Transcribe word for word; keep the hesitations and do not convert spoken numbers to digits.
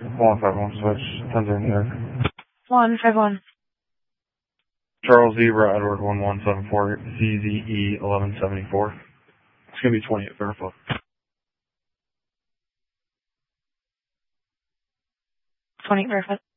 one five one switch, ten zero there. one five one. Charles Zebra, Edward one one seven four, Z Z E eleven seventy-four. It's going to be twenty at Fairfield. twenty, Fairfield.